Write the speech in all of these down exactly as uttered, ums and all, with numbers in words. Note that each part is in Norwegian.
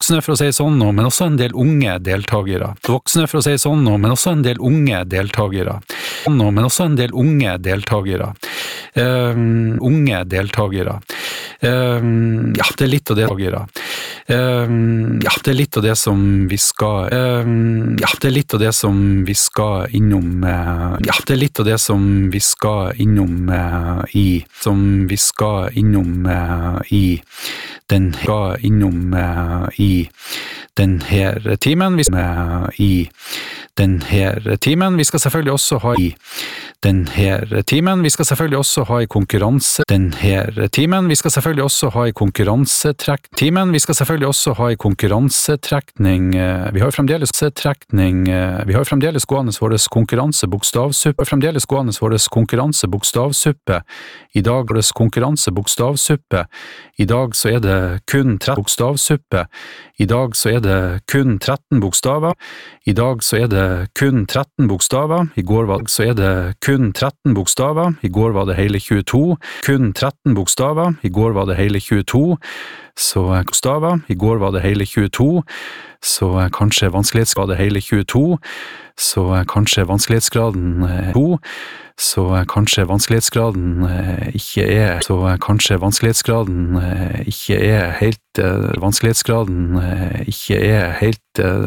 Voksne for å si sånn nå, men også en del unge deltagere. Voksne for å si sånn nå, men også en del unge deltagere. Nå, men også en del unge deltagere. Um, unge deltagere. Um, ja, det er litt av det deltagere. Um, ja, det er litt av det som vi skal um, ja, det er litt av det som vi skal innom uh, ja, det er litt av det som vi skal innom uh, i som vi skal innom uh, i den skal innom uh, i den her timen vi skal uh, i den her timen. Vi skal selvfølgelig også ha i den her timen. Vi skal selvfølgelig også ha i konkurranse den her timen. Vi skal selvfølgelig også ha i konkurransetrekk timen. Vi skal selvfølgelig også ha i konkurransetrekning. Vi har fremdeles trekning. Vi har fremdeles gående vår konkurransebokstavsuppe. Fremdeles gående vår konkurransebokstavsuppe. I dag er det konkurransebokstavsuppe. I dag så er det kun tretten bokstavsuppe. I dag så er det kun tretten bokstaver. I dag så er det kun tretten bokstaver. I går var det, så er det kun tretten bokstaver. I går var det hele tjueto. Kun tretten bokstaver. I går var det hele tjueto. Så bokstaver. I går var det hele tjueto. Så kanskje vanskelighetsgraden hele tjueto. Så kanskje vanskelighetsgraden to. Så kanskje vanskelighetsgraden ikke er så kanskje vanskelighetsgraden ikke er helt vanskelighetsgraden ikke er helt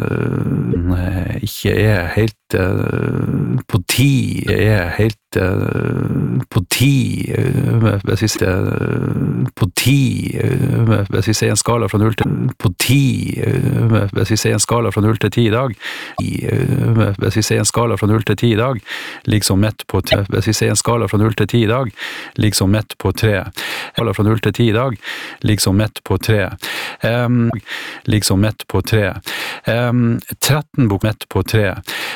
ikke er helt på ti er helt på ti hvis vi ser på ti hvis vi ser en skala fra null til på ti hvis vi ser en skala fra null til ti i dag hvis vi ser en skala fra null til ti i dag liksom midt på tre hvis vi ser en skala fra null til ti i dag liksom midt på tre skala fra null til ti i dag liksom midt på tre um, liksom midt på tre um, tretten bok midt på tre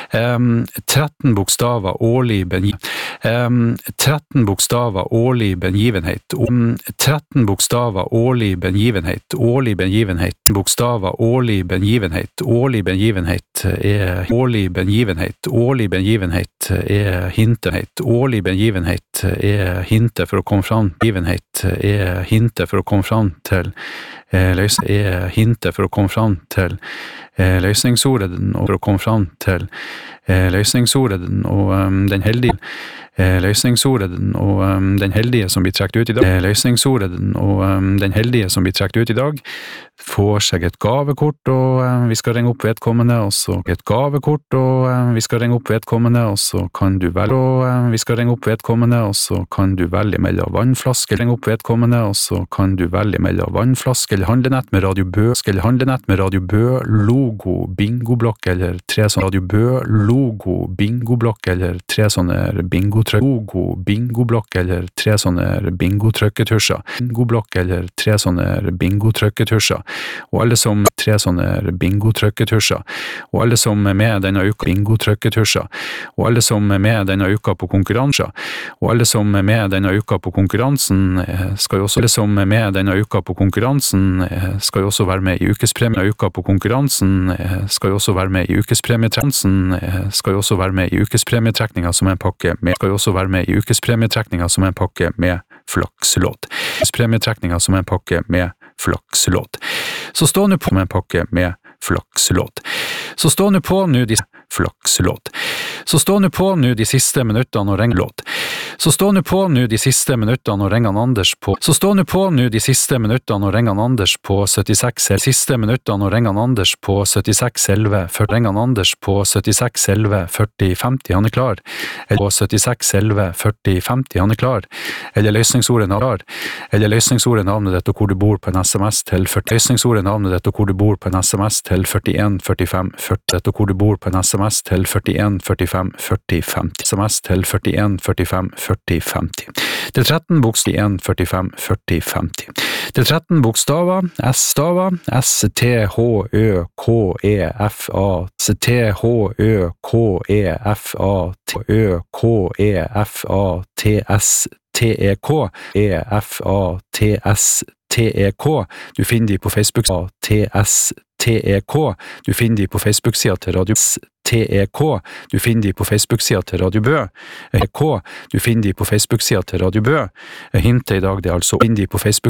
um, tretten bokstaver årlig bengivenhet um, tretten bokstaver årlig bengivenhet um, tretten bokstaver årlig bengivenhet årlig bengivenhet bokstaver årlig bengivenhet årlig bengivenhet er årlig bengivenhet årlig bengivenhet er hintet årlig bengivenhet er hintet for å komme fram bengivenhet er hintet for å komme fram til eh, løs er hintet for å komme fram til eh, løsningsordet og for å komme fram til eh, løsningsordet og um, den heldige eh, løsningsordet og um, den heldige som blir trukket ut i dag eh, løsningsordet og um, den heldige som blir trukket ut i dag får seg et gavekort og uh, vi skal ringe opp vedkommende og så et gavekort og uh, vi skal ringe opp vedkommende og så kan du velge og uh, vi skal ringe opp vedkommende og så kan du velge mellom vannflaske ringe opp vedkommende og så kan du velge mellom vannflaske eller handlenett med Radio Bø eller handlenett med Radio Bø logo bingoblokk eller tre sånne Radio Bø logo bingoblokk eller tre sånne bingotrykk logo bingoblokk eller tre sånne bingotrykketusjer bingoblokk eller tre sånne bingotrykketusjer og alle som tre sånne bingotrykketusjer og alle som er med denne uka bingotrykketusjer og alle som er med denne uka på konkurranser og alle som er med denne uka på konkurransen skal jo også alle som er med denne uka på konkurransen skal jo også være med i ukespremie uka på konkurransen skal jo også være med i ukespremietrekningen skal jo også være med i ukespremietrekninga som en pakke med skal jo også være med i ukespremietrekninga som en pakke med flakslåt ukespremietrekninga som en pakke med flakslåt. Så stå nu på med en pakke med flakslåt. Så stå nu på nu de flakslåt. Så stå nu på nu de siste minuttene og ring låt. Så stå nu på nu de siste minuttene og ring han Anders på. Så stå nu på nu de siste minuttene og ring han Anders på syttiseks siste minuttene og ring han Anders på syttiseks elleve for ring han Anders på syttiseks elleve førti femti han er klar. Eller på syttiseks elleve førti femti han er klar. Eller løsningsordet navnet eller løsningsordet navnet ditt og hvor du bor på en sms til førti løsningsordet navnet ditt og hvor du bor på en sms til førtien førtifem førti og hvor du bor på en sms til førtien førtifem førti femti sms til førtien førtifem førti femti. Det er tretten bokstaver en førtifem førti femti. Det er tretten bokstaver S-staver S T H Ø K E F A S T H Ø K E F A T Ø K E F A T S T E K E F A T S T E K. Du finner de på Facebook T S T E K. Du finner de på Facebook-sida til Radio T E K. Du finner de på Facebook-sida til Radio Bø. K. Du finner de på Facebook-sida til Radio Bø. Hintet i dag det er altså finner de på Facebook